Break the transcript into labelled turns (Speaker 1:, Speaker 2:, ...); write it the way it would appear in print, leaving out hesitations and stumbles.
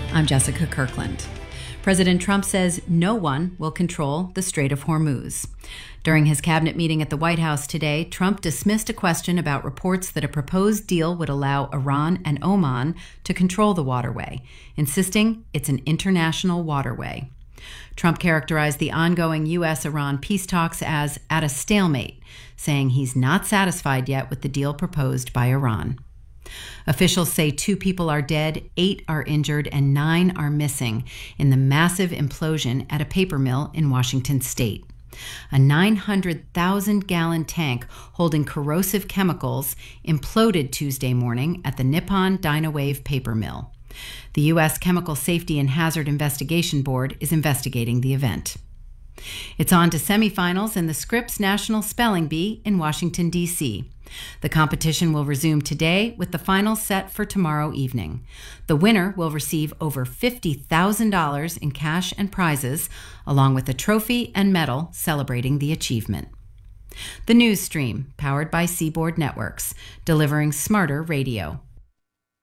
Speaker 1: I'm Jessica Kirkland. President Trump says no one will control the Strait of Hormuz. During his cabinet meeting at the White House today, Trump dismissed a question about reports that a proposed deal would allow Iran and Oman to control the waterway, insisting it's an international waterway. Trump characterized the ongoing U.S.-Iran peace talks as at a stalemate, saying he's not satisfied yet with the deal proposed by Iran. Officials say 2 people are dead, 8 are injured, and 9 are missing in the massive implosion at a paper mill in Washington state. A 900,000-gallon tank holding corrosive chemicals imploded Tuesday morning at the Nippon Dynawave paper mill. The U.S. Chemical Safety and Hazard Investigation Board is investigating the event. It's on to semifinals in the Scripps National Spelling Bee in Washington, D.C. The competition will resume today with the final set for tomorrow evening. The winner will receive over $50,000 in cash and prizes, along with a trophy and medal celebrating the achievement. The news stream, powered by Seaboard Networks, delivering smarter radio.